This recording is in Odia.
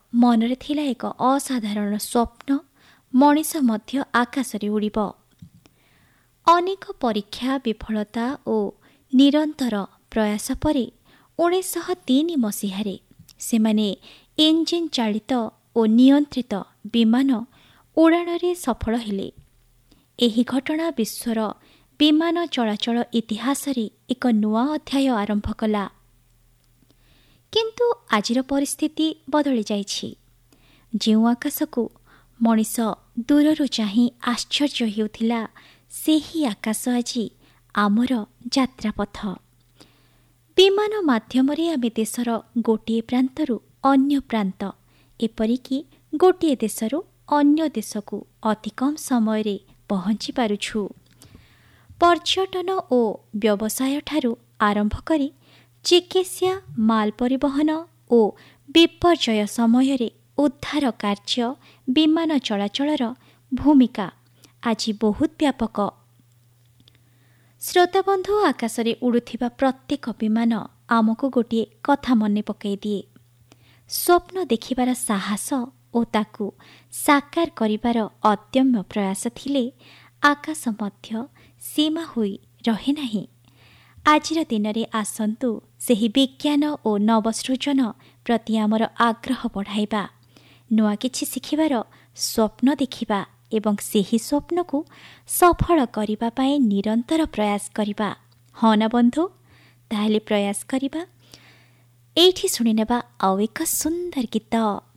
ମନରେ ଥିଲା ଏକ ଅସାଧାରଣ ସ୍ୱପ୍ନ, ମଣିଷ ମଧ୍ୟ ଆକାଶରେ ଉଡ଼ିବ। ଅନେକ ପରୀକ୍ଷା, ବିଫଳତା ଓ ନିରନ୍ତର ପ୍ରୟାସ ପରେ 1903 ମସିହାରେ ସେମାନେ ଇଞ୍ଜିନ୍ ଚାଳିତ ଓ ନିୟନ୍ତ୍ରିତ ବିମାନ ଉଡ଼ାଣରେ ସଫଳ ହେଲେ। ଏହି ଘଟଣା ବିଶ୍ୱର ବିମାନ ଚଳାଚଳ ଇତିହାସରେ ଏକ ନୂଆ ଅଧ୍ୟାୟ ଆରମ୍ଭ କଲା। କିନ୍ତୁ ଆଜିର ପରିସ୍ଥିତି ବଦଳି ଯାଇଛି। ଯେଉଁ ଆକାଶକୁ ମଣିଷ ଦୂରରୁ ଚାହିଁ ଆଶ୍ଚର୍ଯ୍ୟ ହେଉଥିଲା, ସେହି ଆକାଶ ଆଜି ଆମର ଯାତ୍ରାପଥ। ବିମାନ ମାଧ୍ୟମରେ ଆମେ ଦେଶର ଗୋଟିଏ ପ୍ରାନ୍ତରୁ ଅନ୍ୟ ପ୍ରାନ୍ତ, ଏପରିକି ଗୋଟିଏ ଦେଶରୁ ଅନ୍ୟ ଦେଶକୁ ଅତି କମ୍ ସମୟରେ ପହଞ୍ଚି ପାରୁଛୁ। ପର୍ଯ୍ୟଟନ ଓ ବ୍ୟବସାୟଠାରୁ ଆରମ୍ଭ କରି ଚିକିତ୍ସା, ମାଲ ପରିବହନ ଓ ବିପର୍ଯ୍ୟୟ ସମୟରେ ଉଦ୍ଧାର କାର୍ଯ୍ୟ, ବିମାନ ଚଳାଚଳର ଭୂମିକା ଆଜି ବହୁତ ବ୍ୟାପକ। ଶ୍ରୋତାବନ୍ଧୁ, ଆକାଶରେ ଉଡ଼ୁଥିବା ପ୍ରତ୍ୟେକ ବିମାନ ଆମକୁ ଗୋଟିଏ କଥା ମନେ ପକାଇ ଦିଏ। ସ୍ୱପ୍ନ ଦେଖିବାର ସାହସ ଓ ତାକୁ ସାକାର କରିବାର ଅଦମ୍ୟ ପ୍ରୟାସ ଥିଲେ ଆକାଶ ମଧ୍ୟ ସୀମା ହୋଇ ରହେ ନାହିଁ। ଆଜିର ଦିନରେ ଆସନ୍ତୁ ସେହି ବିଜ୍ଞାନ ଓ ନବସୃଜନ ପ୍ରତି ଆମର ଆଗ୍ରହ ବଢ଼ାଇବା, ନୂଆ କିଛି ଶିଖିବାର ସ୍ୱପ୍ନ ଦେଖିବା ଏବଂ ସେହି ସ୍ୱପ୍ନକୁ ସଫଳ କରିବା ପାଇଁ ନିରନ୍ତର ପ୍ରୟାସ କରିବା। ହଁ ନା ବନ୍ଧୁ? ତାହେଲେ ପ୍ରୟାସ କରିବା। ଏଇଠି ଶୁଣିନେବା ଆଉ ଏକ ସୁନ୍ଦର ଗୀତ।